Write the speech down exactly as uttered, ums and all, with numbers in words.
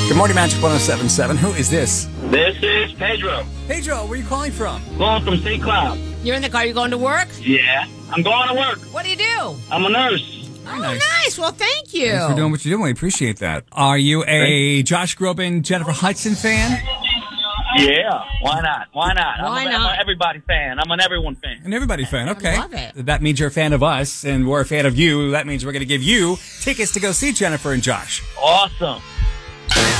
Good morning, Magic one oh seven point seven. Who is this? This is Pedro. Pedro, where are you calling from? Going from Saint Cloud. You're in the car. You going to work? Yeah. I'm going to work. What do you do? I'm a nurse. Oh, nice. nice. Well, thank you. Thanks for doing what you're doing. We appreciate that. Are you a Josh Groban, Jennifer Hudson fan? Yeah. Why not? Why not? Why I'm, a, not? I'm an everybody fan. I'm an everyone fan. An everybody fan. Okay. I love it. That means you're a fan of us, and we're a fan of you. That means we're going to give you tickets to go see Jennifer and Josh. Awesome.